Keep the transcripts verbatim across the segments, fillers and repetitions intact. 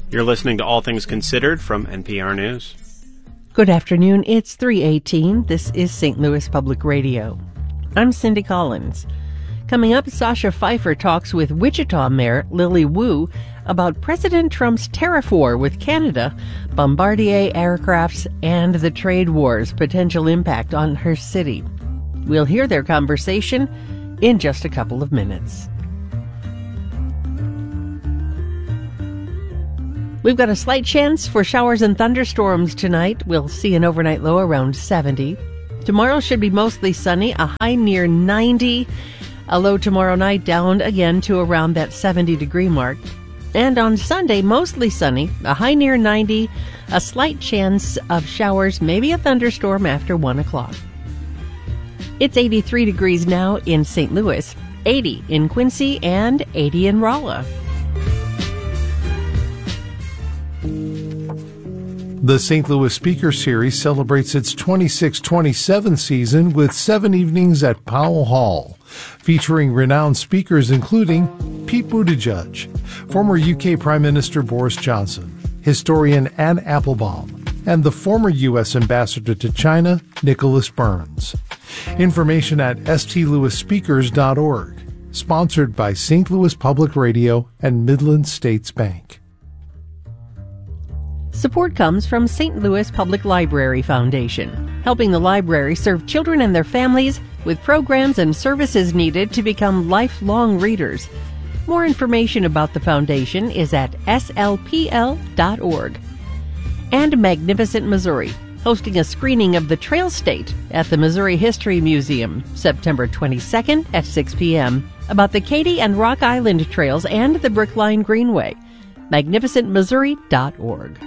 You're listening to All Things Considered from N P R News. Good afternoon. It's three eighteen. This is Saint Louis Public Radio. I'm Cindy Collins. Coming up, Sasha Pfeiffer talks with Wichita Mayor Lily Wu about President Trump's tariff war with Canada, Bombardier aircrafts, and the trade war's potential impact on her city. We'll hear their conversation in just a couple of minutes. We've got a slight chance for showers and thunderstorms tonight. We'll see an overnight low around seventy. Tomorrow should be mostly sunny, a high near ninety. A low tomorrow night down again to around that seventy degree mark. And on Sunday, mostly sunny, a high near ninety, a slight chance of showers, maybe a thunderstorm after one o'clock. It's eighty-three degrees now in Saint Louis, eighty in Quincy, and eighty in Rolla. The Saint Louis Speaker Series celebrates its twenty-six twenty-seven season with seven evenings at Powell Hall, featuring renowned speakers including Pete Buttigieg, former U K Prime Minister Boris Johnson, historian Anne Applebaum, and the former U S Ambassador to China, Nicholas Burns. Information at s t louis speakers dot org. Sponsored by Saint Louis Public Radio and Midland States Bank. Support comes from Saint Louis Public Library Foundation, helping the library serve children and their families with programs and services needed to become lifelong readers. More information about the foundation is at s l p l dot org. And Magnificent Missouri, hosting a screening of The Trail State at the Missouri History Museum, September twenty-second at six p.m., about the Katy and Rock Island trails and the Brookline Greenway. magnificent missouri dot org.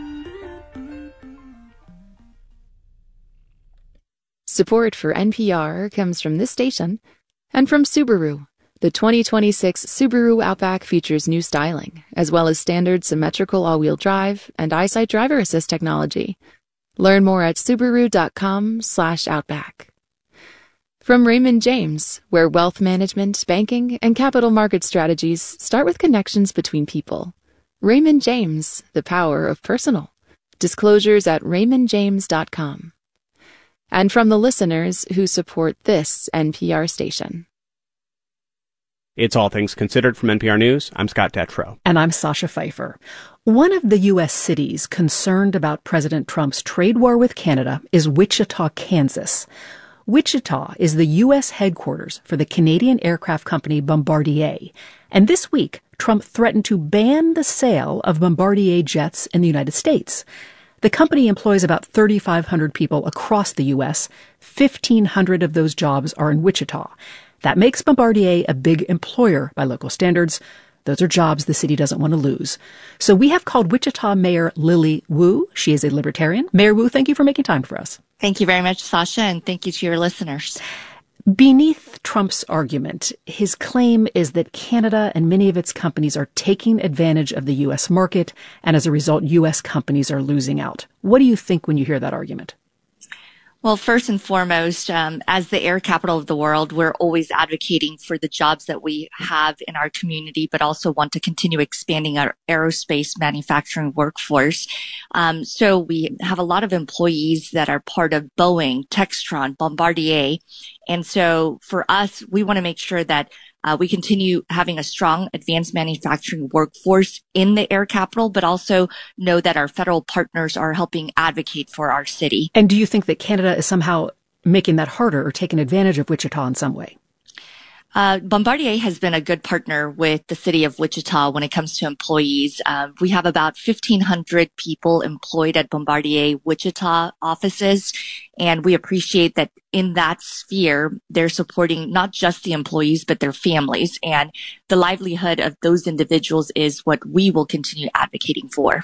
Support for N P R comes from this station and from Subaru. The twenty twenty-six Subaru Outback features new styling, as well as standard symmetrical all-wheel drive and EyeSight driver assist technology. Learn more at subaru.com slash outback. From Raymond James, where wealth management, banking, and capital market strategies start with connections between people. Raymond James, the power of personal. Disclosures at raymond james dot com. And from the listeners who support this N P R station. It's All Things Considered from N P R News. I'm Scott Detrow. And I'm Sasha Pfeiffer. One of the U S cities concerned about President Trump's trade war with Canada is Wichita, Kansas. Wichita is the U S headquarters for the Canadian aircraft company Bombardier. And this week, Trump threatened to ban the sale of Bombardier jets in the United States. The company employs about thirty-five hundred people across the U S. fifteen hundred of those jobs are in Wichita. That makes Bombardier a big employer by local standards. Those are jobs the city doesn't want to lose. So we have called Wichita Mayor Lily Wu. She is a libertarian. Mayor Wu, thank you for making time for us. Thank you very much, Sasha, and thank you to your listeners. Beneath Trump's argument, his claim is that Canada and many of its companies are taking advantage of the U S market, and as a result, U S companies are losing out. What do you think when you hear that argument? Well, first and foremost, um, as the air capital of the world, we're always advocating for the jobs that we have in our community, but also want to continue expanding our aerospace manufacturing workforce. Um, so we have a lot of employees that are part of Boeing, Textron, Bombardier. And so for us, we want to make sure that Uh, we continue having a strong advanced manufacturing workforce in the air capital, but also know that our federal partners are helping advocate for our city. And do you think that Canada is somehow making that harder or taking advantage of Wichita in some way? Uh, Bombardier has been a good partner with the city of Wichita when it comes to employees. Uh, we have about fifteen hundred people employed at Bombardier Wichita offices, and we appreciate that in that sphere, they're supporting not just the employees, but their families. And the livelihood of those individuals is what we will continue advocating for.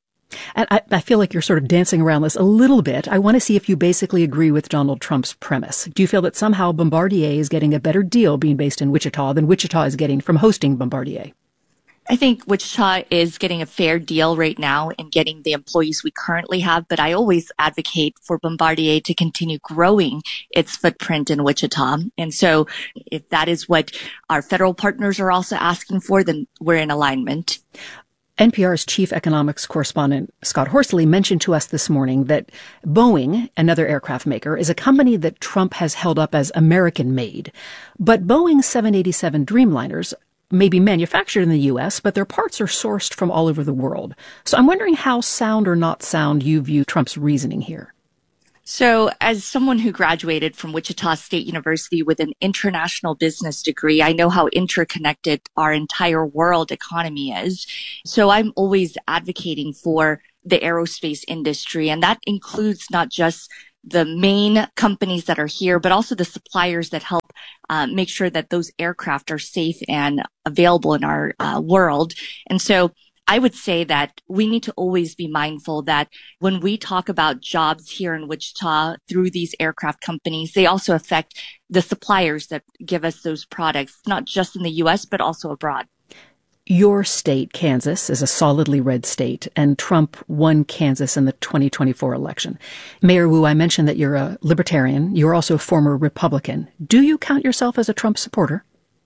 And I, I feel like you're sort of dancing around this a little bit. I want to see if you basically agree with Donald Trump's premise. Do you feel that somehow Bombardier is getting a better deal being based in Wichita than Wichita is getting from hosting Bombardier? I think Wichita is getting a fair deal right now in getting the employees we currently have, but I always advocate for Bombardier to continue growing its footprint in Wichita. And so if that is what our federal partners are also asking for, then we're in alignment. N P R's chief economics correspondent, Scott Horsley, mentioned to us this morning that Boeing, another aircraft maker, is a company that Trump has held up as American-made. But Boeing's seven eighty-seven Dreamliners may be manufactured in the U S, but their parts are sourced from all over the world. So I'm wondering how sound or not sound you view Trump's reasoning here. So as someone who graduated from Wichita State University with an international business degree, I know how interconnected our entire world economy is. So I'm always advocating for the aerospace industry, and that includes not just the main companies that are here, but also the suppliers that help uh, make sure that those aircraft are safe and available in our uh, world. And so I would say that we need to always be mindful that when we talk about jobs here in Wichita through these aircraft companies, they also affect the suppliers that give us those products, not just in the U S, but also abroad. Your state, Kansas, is a solidly red state, and Trump won Kansas in the twenty twenty-four election. Mayor Wu, I mentioned that you're a libertarian. You're also a former Republican. Do you count yourself as a Trump supporter?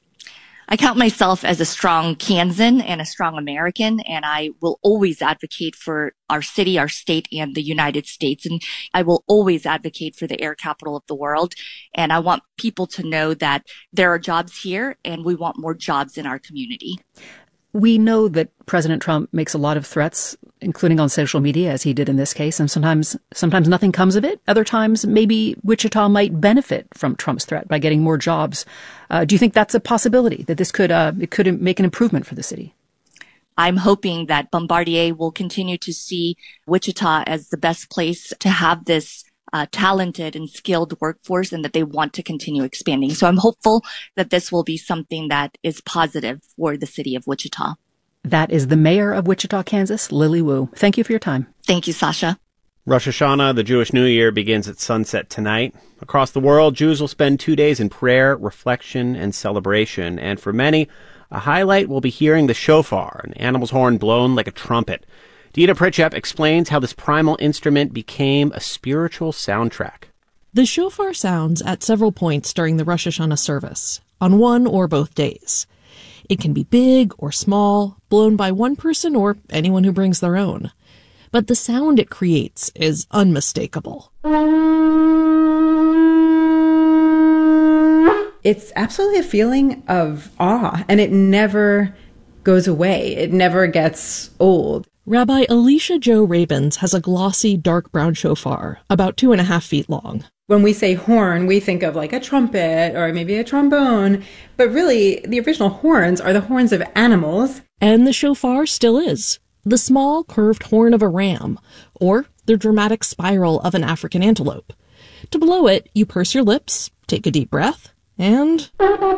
I count myself as a strong Kansan and a strong American, and I will always advocate for our city, our state, and the United States. And I will always advocate for the air capital of the world. And I want people to know that there are jobs here, and we want more jobs in our community. We know that President Trump makes a lot of threats, including on social media, as he did in this case, and sometimes sometimes nothing comes of it. Other times, maybe Wichita might benefit from Trump's threat by getting more jobs. Uh, do you think that's a possibility, that this could uh, it could make an improvement for the city? I'm hoping that Bombardier will continue to see Wichita as the best place to have this Uh, talented and skilled workforce, and that they want to continue expanding. So I'm hopeful that this will be something that is positive for the city of Wichita. That is the mayor of Wichita, Kansas, Lily Wu. Thank you for your time. Thank you, Sasha. Rosh Hashanah, the Jewish New Year, begins at sunset tonight. Across the world, Jews will spend two days in prayer, reflection, and celebration. And for many, a highlight will be hearing the shofar, an animal's horn blown like a trumpet. Dina Pritchep explains how this primal instrument became a spiritual soundtrack. The shofar sounds at several points during the Rosh Hashanah service, on one or both days. It can be big or small, blown by one person or anyone who brings their own. But the sound it creates is unmistakable. It's absolutely a feeling of awe, and it never goes away. It never gets old. Rabbi Alicia Jo Rabins has a glossy, dark brown shofar, about two and a half feet long. When we say horn, we think of like a trumpet or maybe a trombone, but really the original horns are the horns of animals. And the shofar still is. The small, curved horn of a ram, or the dramatic spiral of an African antelope. To blow it, you purse your lips, take a deep breath, and...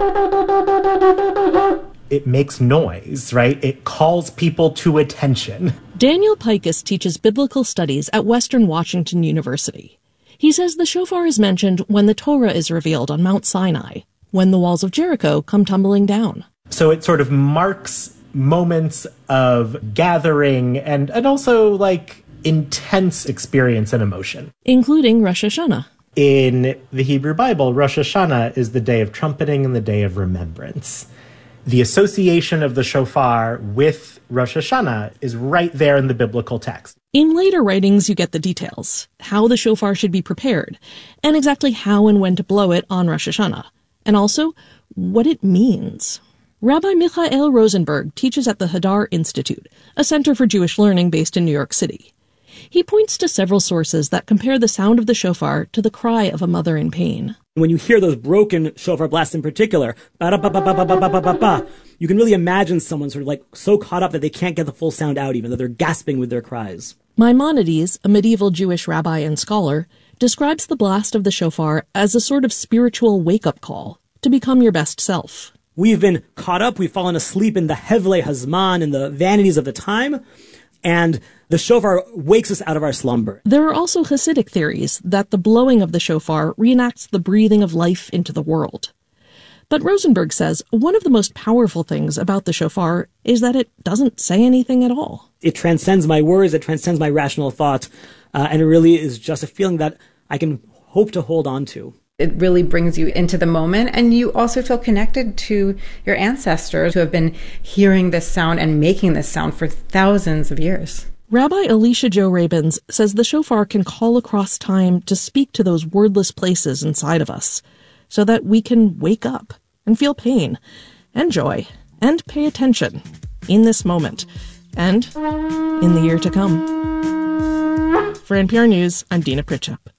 It makes noise, right? It calls people to attention. Daniel Pikus teaches biblical studies at Western Washington University. He says the shofar is mentioned when the Torah is revealed on Mount Sinai, when the walls of Jericho come tumbling down. So it sort of marks moments of gathering and, and also, like, intense experience and emotion. Including Rosh Hashanah. In the Hebrew Bible, Rosh Hashanah is the day of trumpeting and the day of remembrance. The association of the shofar with Rosh Hashanah is right there in the biblical text. In later writings, you get the details, how the shofar should be prepared, and exactly how and when to blow it on Rosh Hashanah, and also what it means. Rabbi Michael Rosenberg teaches at the Hadar Institute, a center for Jewish learning based in New York City. He points to several sources that compare the sound of the shofar to the cry of a mother in pain. When you hear those broken shofar blasts in particular, ba-da-ba-ba-ba-ba-ba-ba-ba, you can really imagine someone sort of like so caught up that they can't get the full sound out, even though they're gasping with their cries. Maimonides, a medieval Jewish rabbi and scholar, describes the blast of the shofar as a sort of spiritual wake-up call to become your best self. We've been caught up, we've fallen asleep in the Hevle Hazman and the vanities of the time, and the shofar wakes us out of our slumber. There are also Hasidic theories that the blowing of the shofar reenacts the breathing of life into the world. But Rosenberg says one of the most powerful things about the shofar is that it doesn't say anything at all. It transcends my words, it transcends my rational thought, uh, and it really is just a feeling that I can hope to hold on to. It really brings you into the moment, and you also feel connected to your ancestors who have been hearing this sound and making this sound for thousands of years. Rabbi Alicia Jo Rabins says the shofar can call across time to speak to those wordless places inside of us so that we can wake up and feel pain and joy and pay attention in this moment and in the year to come. For N P R News, I'm Dina Pritchett.